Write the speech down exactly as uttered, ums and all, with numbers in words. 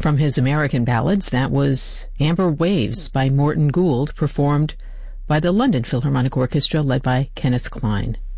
From his American ballads, that was Amber Waves by Morton Gould, performed by the London Philharmonic Orchestra led by Kenneth Klein.